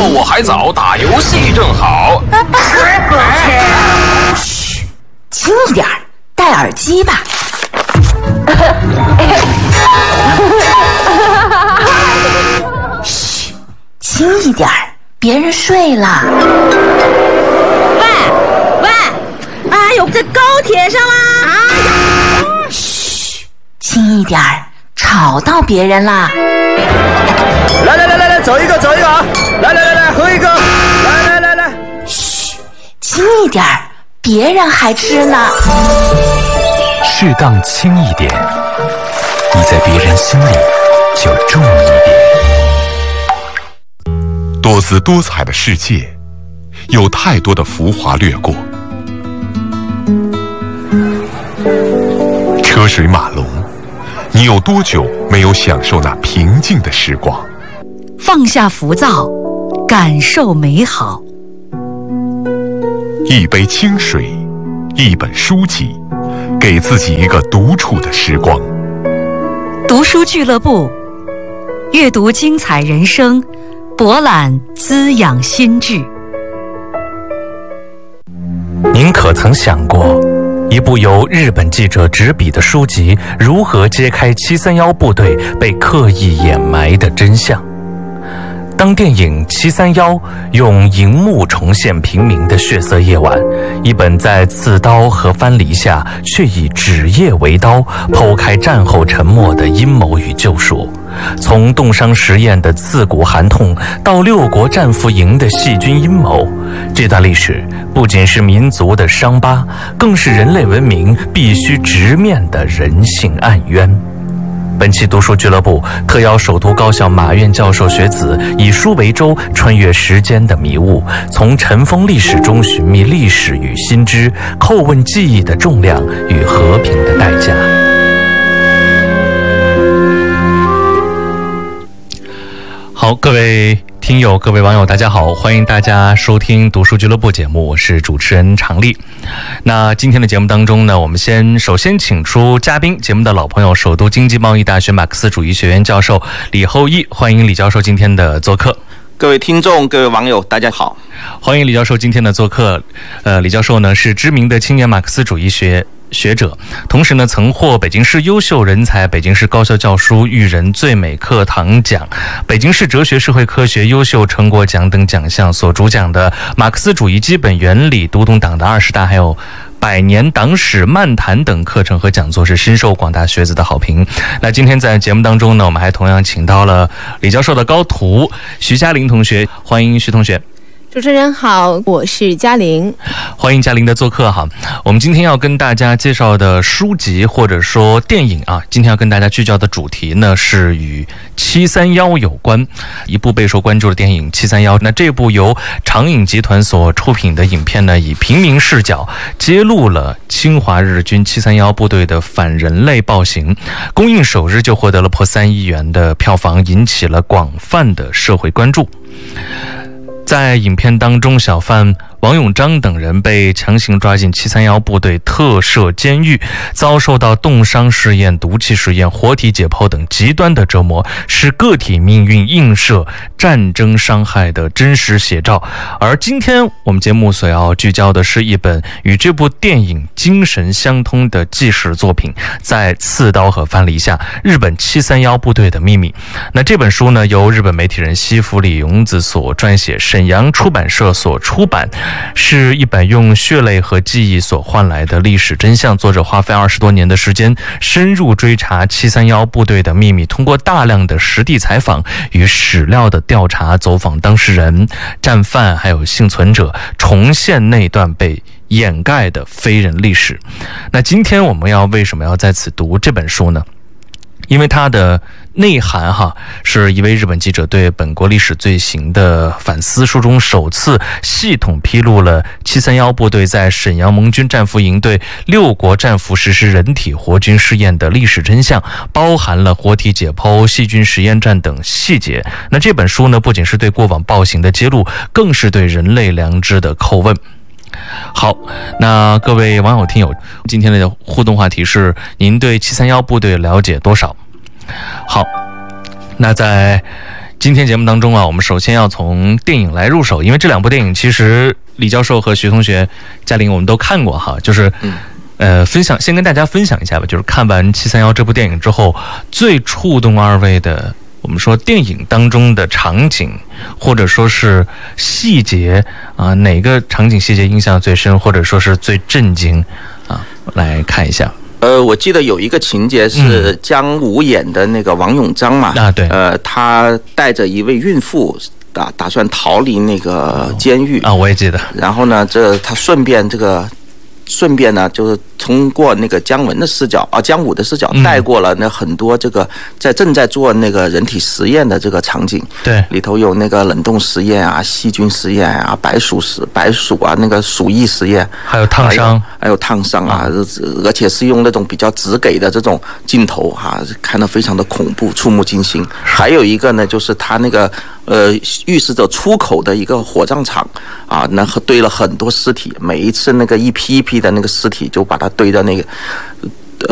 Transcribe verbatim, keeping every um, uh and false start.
我还早，打游戏正好。 嘘，轻一点，戴耳机吧。嘘，轻一点，别人睡了。 喂喂，哎呦，在高铁上啦！哎呀， 嘘，轻一点，吵到别人啦。 来来来来来，走一个走一个啊！来来来来，喝一个！来来来来， 嘘，轻一点，别人还吃呢。 适当轻一点，你在别人心里就重一点。 多姿多彩的世界，有太多的浮华掠过，车水马龙，你有多久没有享受那平静的时光？ 放下浮躁，感受美好。 一杯清水，一本书籍，给自己一个独处的时光。 读书俱乐部，阅读精彩人生，博览滋养心智。 您可曾想过，一部由日本记者执笔的书籍如何揭开七三一部队被刻意掩埋的真相？当电影《七三一》用荧幕重现平民的血色夜晚，一本在刺刀和藩篱下却以纸页为刀剖开战后沉默的阴谋与救赎，从冻伤实验的刺骨寒痛到六国战俘营的细菌阴谋，这段历史不仅是民族的伤疤，更是人类文明必须直面的人性暗渊。本期读书俱乐部特邀首都高校马院教授学子，以书为舟，穿越时间的迷雾，从尘封历史中寻觅历史与新知，叩问记忆的重量与和平的代价。好，各位听友，各位网友，大家好，欢迎大家收听读书俱乐部节目，我是主持人常丽。那今天的节目当中呢，我们先首先请出嘉宾，节目的老朋友，首都经济贸易大学马克思主义学院教授李厚一，欢迎李教授今天的做客。 各位听众，各位网友，大家好， 欢迎李教授今天的做客。呃，李教授呢是知名的青年马克思主义学学者，同时呢曾获北京市优秀人才、北京市高校教书育人最美课堂奖、北京市哲学社会科学优秀成果奖等奖项，所主讲的马克思主义基本原理、读懂党的二十大，还有百年党史漫谈等课程和讲座是深受广大学子的好评。那今天在节目当中呢，我们还同样请到了李教授的高徒徐嘉玲同学，欢迎徐同学。 主持人好，我是嘉玲， 欢迎嘉玲的做客哈。我们今天要跟大家介绍的书籍或者说电影啊，今天要跟大家聚焦的主题呢是与七三一有关，一部备受关注的电影七三一。那这部由长影集团所出品的影片呢，以平民视角揭露了侵华日军七三一部队的反人类暴行，公映首日就获得了破三亿元的票房，引起了广泛的社会关注。在影片当中，小贩王永章等人被强行抓进七三一部队特设监狱，遭受到冻伤试验、毒气实验、活体解剖等极端的折磨，是个体命运映射战争伤害的真实写照。而今天我们节目所要聚焦的是一本与这部电影精神相通的纪实作品，在刺刀和藩篱下，日本七三一部队的秘密。那这本书呢，由日本媒体人西福里勇子所撰写，沈阳出版社所出版，是一本用血泪和记忆所换来的历史真相。作者花费二十多年的时间，深入追查七三一部队的秘密，通过大量的实地采访与史料的调查，走访当事人、战犯还有幸存者，重现那段被掩盖的非人历史。那今天我们要为什么要在此读这本书呢？因为它的内涵哈，是一位日本记者对本国历史罪行的反思，书中首次系统披露了七三一部队在沈阳盟军战俘营对六国战俘实施人体活菌试验的历史真相，包含了活体解剖、细菌实验站等细节。那这本书呢，不仅是对过往暴行的揭露，更是对人类良知的叩问。好，那各位网友听友，今天的互动话题是：您对七三一部队了解多少？好，那在今天节目当中啊，我们首先要从电影来入手，因为这两部电影其实李教授和徐同学、嘉玲我们都看过哈，就是。嗯呃，分享先跟大家分享一下吧，就是看完《七三幺》这部电影之后，最触动二位的，我们说电影当中的场景，或者说是细节啊、呃，哪个场景细节印象最深，或者说是最震惊啊？来看一下。 呃，我记得有一个情节是姜武演的那个王永章嘛， 啊对， 呃，他带着一位孕妇。打打算逃离那个监狱啊，我也记得。 然后呢，这他顺便这个。顺便呢，就是通过那个姜文的视角啊，姜武的视角带过了那很多这个在正在做那个人体实验的这个场景。 对， 里头有那个冷冻实验啊、细菌实验啊、白鼠实白鼠啊那个鼠疫实验， 还有烫伤， 还有烫伤啊，而且是用那种比较直给的这种镜头哈、啊，看得非常的恐怖，触目惊心。还有一个呢，就是他那个呃预示着出口的一个火葬场啊，那堆了很多尸体，每一次那个一批一批的那个尸体就把它堆到那个